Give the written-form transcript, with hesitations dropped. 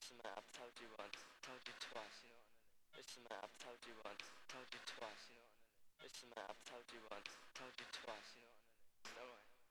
Listen man, I've told you once, told you twice, you know what I mean? Listen man, I've told you once, told you twice, you know what I mean? Listen man, I've told you once, told you twice, you know what I mean? Don't